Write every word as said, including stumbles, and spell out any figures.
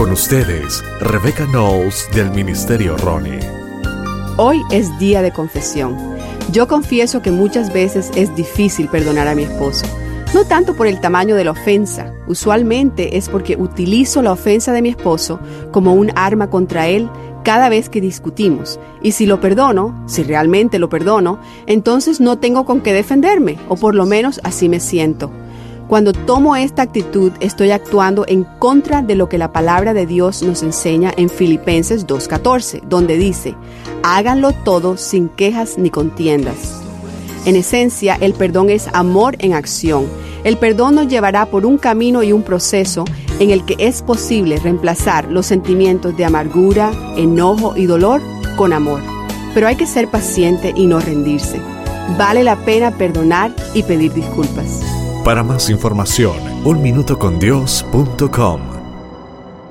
Con ustedes, Rebecca Knowles del Ministerio Ronnie. Hoy es día de confesión. Yo confieso que muchas veces es difícil perdonar a mi esposo. No tanto por el tamaño de la ofensa, usualmente es porque utilizo la ofensa de mi esposo como un arma contra él cada vez que discutimos. Y si lo perdono, si realmente lo perdono, entonces no tengo con qué defenderme, o por lo menos así me siento. Cuando tomo esta actitud, estoy actuando en contra de lo que la palabra de Dios nos enseña en Filipenses dos catorce, donde dice: háganlo todo sin quejas ni contiendas. En esencia, el perdón es amor en acción. El perdón nos llevará por un camino y un proceso en el que es posible reemplazar los sentimientos de amargura, enojo y dolor con amor. Pero hay que ser paciente y no rendirse. Vale la pena perdonar y pedir disculpas. Para más información, un minuto con dios punto com.